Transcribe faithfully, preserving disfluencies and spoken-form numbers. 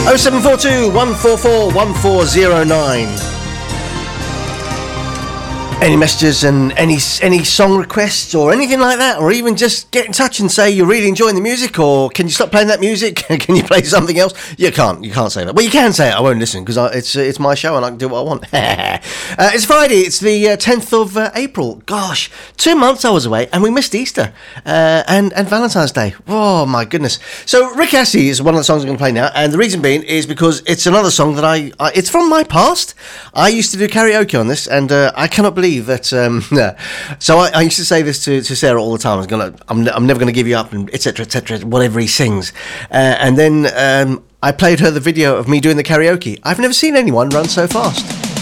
oh seven four two, one four four, one four zero nine. Any messages and any any song requests or anything like that, or even just get in touch and say you're really enjoying the music, or can you stop playing that music? Can you play something else? You can't. You can't say that. Well, you can say it. I won't listen because it's it's my show and I can do what I want. uh, it's Friday. It's the uh, tenth of uh, April. Gosh, two months I was away and we missed Easter uh, and and Valentine's Day. Oh my goodness. So Rick Astley is one of the songs I'm going to play now, and the reason being is because it's another song that I, I it's from my past. I used to do karaoke on this, and uh, I cannot believe that um yeah. So I, I used to say this to, to Sarah all the time. I was gonna I'm, I'm never gonna give you up, and etc etc whatever he sings, uh, and then um I played her the video of me doing the karaoke. I've never seen anyone run so fast.